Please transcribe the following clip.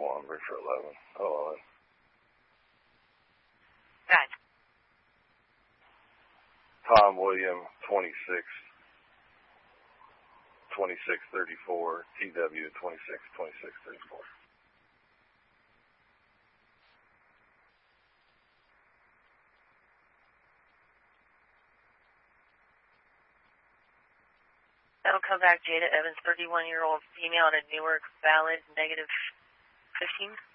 1, ready for 11. Oh, Got it. Tom William, 2634, TW 262634. That'll come back, Jada Evans, 31-year-old female at a Newark, valid, -15.